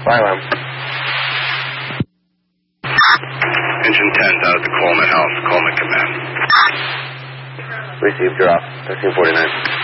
Fire alarm. Engine 10 out at the Coleman house. Coleman command. Received, you're off. 1349.